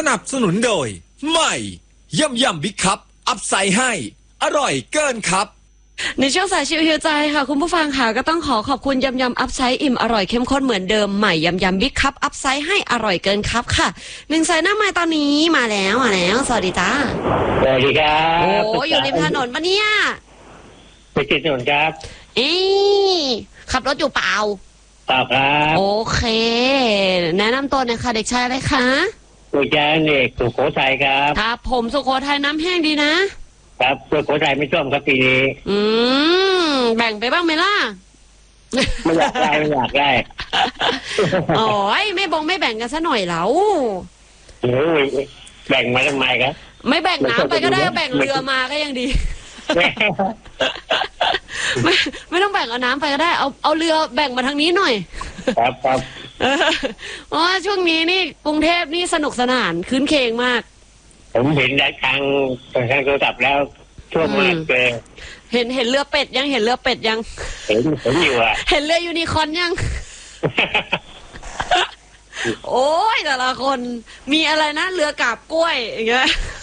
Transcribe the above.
นับสนุนโดยใหม่ยำบิ๊กคัพอัพไซด์ให้อร่อยเกินครับในช่วงสายชิวหิวใจค่ะคุณผู้ฟังค่ะก็ต้องขอบคุณยำอัพไซด์อิ่มอร่อยเข้มข้นเหมือนเดิมใหม่ยำบิ๊กคัพอัพไซด์ให้อร่อยเกินครับค่ะ1สายหน้าไม้ตอนนี้มาแล้วสวัสดีจ้าสวัสดีครับโอ้อยู่ริมถนนปะเนี่ยไปติดถนนครับขับรถอยู่เปล่าครับโอเคแนะนำตัวหน่อยค่ะเด็กชายอะไรคะสุจาเอกสุโขทัยครับครับผมสุโขทัยน้ำแห้งดีนะครับสุโขทัยไม่ท่วมครับปีนี้แบ่งไปบ้างไหมล่ะไม่อยากได้โอ้ยไม่แบ่งกันซะหน่อยแล้วแบ่งมาทำไมครับไม่แบ่งน้ำไปก็ได้แบ่งเรือมาก็ยังดีไม่ต้องแบ่งเอาน้ำไปก็ได้เอาเรือแบ่งมาทางนี้หน่อยครับเพราะว่าช่วงนี้นี่กรุงเทพนี่สนุกสนานคืนเคงมากผมเห็นได้ทางโทรศัพท์แล้วทั่วมากเลยเห็นเรือเป็ดยังเห็นอยู่อ่ะเห็นเรือยูนิคอร์นยังโอ้ยแต่ละคนมีอะไรนะเรือกาบกล้วยอย่างเงี้ย